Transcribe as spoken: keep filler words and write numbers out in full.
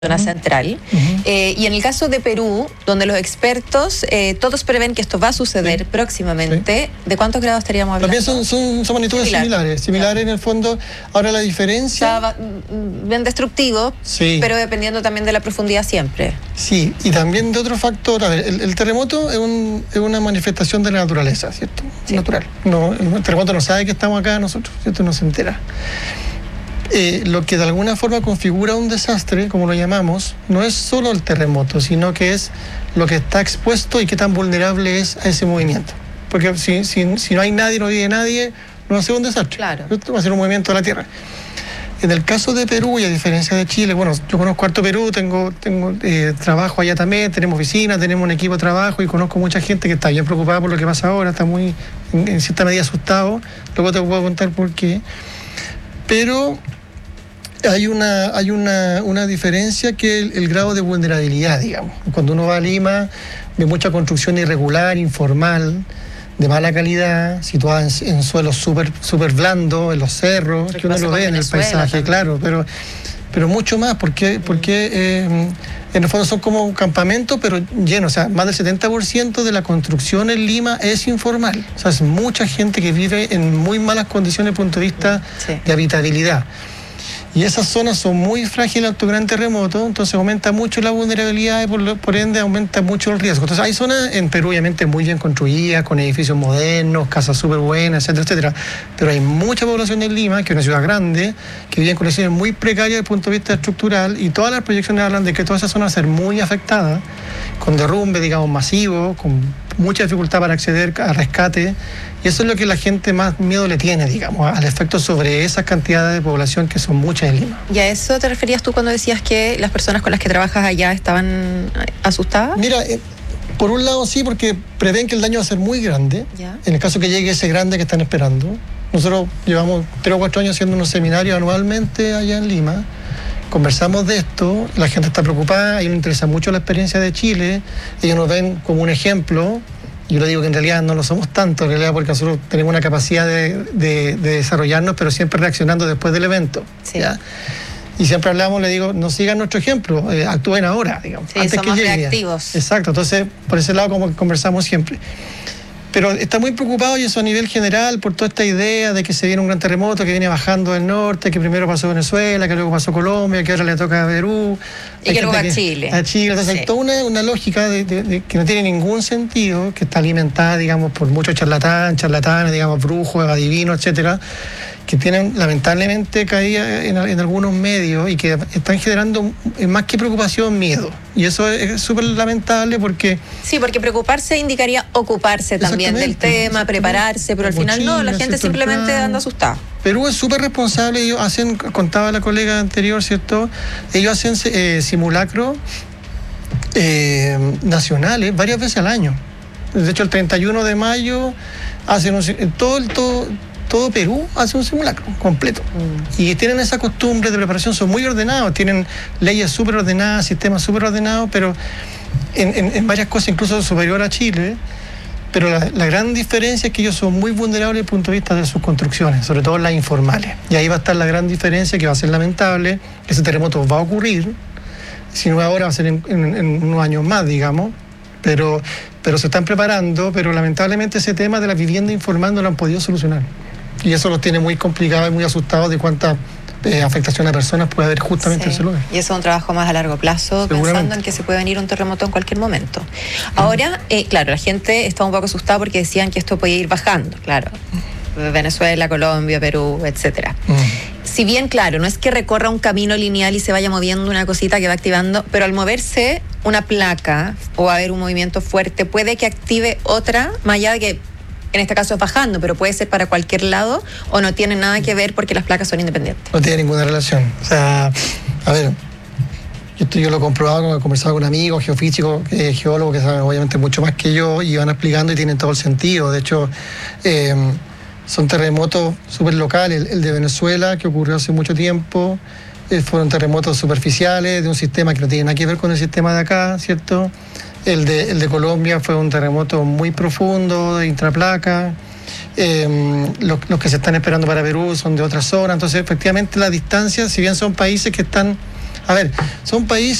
zona central. Uh-huh. eh, y en el caso de Perú, donde los expertos, eh, todos prevén que esto va a suceder sí. próximamente, sí. ¿de cuántos grados estaríamos hablando? También son, son, son magnitudes Similar. similares, similares yeah. en el fondo. Ahora la diferencia... Está bien destructivo, sí. pero dependiendo también de la profundidad siempre. Sí, y también de otro factor. A ver, el, el terremoto es, un, es una manifestación de la naturaleza, ¿cierto? Sí. Natural. No, el terremoto no sabe que estamos acá nosotros, ¿cierto? No se entera. Eh, lo que de alguna forma configura un desastre, como lo llamamos, no es solo el terremoto, sino que es lo que está expuesto y qué tan vulnerable es a ese movimiento. Porque si, si, si no hay nadie, no vive nadie, no va a ser un desastre. Claro. Va a ser un movimiento de la Tierra. En el caso de Perú, y a diferencia de Chile, bueno, yo conozco harto Perú, tengo, tengo eh, trabajo allá también, tenemos oficinas, tenemos un equipo de trabajo y conozco mucha gente que está bien preocupada por lo que pasa ahora, está muy, en, en cierta medida asustado. Luego te puedo contar por qué. Pero... Hay una, hay una, una diferencia que es el, el grado de vulnerabilidad, digamos. Cuando uno va a Lima, ve mucha construcción irregular, informal, de mala calidad, situada en, en suelos súper super blandos, en los cerros, que uno lo ve en el paisaje, también. Claro, pero, pero mucho más, porque, porque eh, en el fondo son como campamentos, pero llenos. O sea, más del setenta por ciento de la construcción en Lima es informal. O sea, es mucha gente que vive en muy malas condiciones desde el punto de vista sí. de habitabilidad. Y esas zonas son muy frágiles ante un gran terremoto, entonces aumenta mucho la vulnerabilidad y por, por ende aumenta mucho el riesgo. Entonces hay zonas en Perú obviamente muy bien construidas, con edificios modernos, casas súper buenas, etcétera, etcétera. Pero hay mucha población en Lima, que es una ciudad grande, que vive en condiciones muy precarias desde el punto de vista estructural, y todas las proyecciones hablan de que toda esa zona va a ser muy afectada, con derrumbe, digamos, masivo, con mucha dificultad para acceder a rescate. Y eso es lo que la gente más miedo le tiene, digamos, al efecto sobre esas cantidades de población que son muchas en Lima. ¿Y a eso te referías tú cuando decías que las personas con las que trabajas allá estaban asustadas? Mira, eh, por un lado sí, porque prevén que el daño va a ser muy grande, ¿ya? En el caso que llegue ese grande que están esperando. Nosotros llevamos tres o cuatro años haciendo unos seminarios anualmente allá en Lima. Conversamos de esto, la gente está preocupada, a ellos les interesa mucho la experiencia de Chile, ellos nos ven como un ejemplo. Yo le digo que en realidad no lo somos tanto, en realidad porque nosotros tenemos una capacidad de, de, de desarrollarnos, pero siempre reaccionando después del evento. Sí. ¿Ya? Y siempre hablamos, le digo, no sigan nuestro ejemplo, eh, actúen ahora, digamos. Sí, antes somos que llegue. reactivos. Exacto, entonces por ese lado como que conversamos siempre. Pero está muy preocupado, y eso a nivel general, por toda esta idea de que se viene un gran terremoto que viene bajando del norte, que primero pasó Venezuela, que luego pasó Colombia, que ahora le toca a Perú. Y que luego a Chile. A Chile. Entonces sí. hay toda una, una lógica de, de, de, que no tiene ningún sentido, que está alimentada, digamos, por muchos charlatán, charlatanes, digamos, brujos, adivinos, etcétera, que tienen lamentablemente caída en, en algunos medios y que están generando más que preocupación, miedo. Y eso es súper lamentable porque... Sí, porque preocuparse indicaría ocuparse también del tema, prepararse, pero al final mochila, no, la gente simplemente anda asustada. Perú es súper responsable, ellos hacen, contaba la colega anterior, ¿cierto? Ellos hacen eh, simulacros eh, nacionales varias veces al año. De hecho, el treinta y uno de mayo hacen un, todo el... Todo, Todo Perú hace un simulacro completo. Mm. Y tienen esa costumbre de preparación, son muy ordenados, tienen leyes súper ordenadas, sistemas súper ordenados, pero en, en, en varias cosas incluso superior a Chile. Pero la, la gran diferencia es que ellos son muy vulnerables desde el punto de vista de sus construcciones, sobre todo las informales. Y ahí va a estar la gran diferencia, que va a ser lamentable. Ese terremoto va a ocurrir, si no ahora va a ser en, en, en unos años más, digamos. Pero, pero se están preparando, pero lamentablemente ese tema de la vivienda informal no lo han podido solucionar. Y eso los tiene muy complicados y muy asustados de cuánta eh, afectación a personas puede haber justamente sí. en ese lugar. Y eso es un trabajo más a largo plazo, pensando en que se puede venir un terremoto en cualquier momento. Ahora, eh, claro, la gente está un poco asustada porque decían que esto podía ir bajando, claro. Venezuela, Colombia, Perú, etcétera. Mm. Si bien, claro, no es que recorra un camino lineal y se vaya moviendo una cosita que va activando, pero al moverse una placa o haber un movimiento fuerte, puede que active otra, más allá de que en este caso es bajando, pero puede ser para cualquier lado, o no tiene nada que ver porque las placas son independientes. No tiene ninguna relación. O sea, a ver, esto yo lo he comprobado, he conversado con amigos, geofísicos, eh, geólogos que saben obviamente mucho más que yo y van explicando y tienen todo el sentido. De hecho, eh, son terremotos súper locales. El, el de Venezuela, que ocurrió hace mucho tiempo, eh, fueron terremotos superficiales de un sistema que no tiene nada que ver con el sistema de acá, ¿cierto? El de, el de Colombia fue un terremoto muy profundo, de intraplaca. Eh, los, los que se están esperando para Perú son de otra zona. Entonces, efectivamente, las distancias, si bien son países que están A ver, son países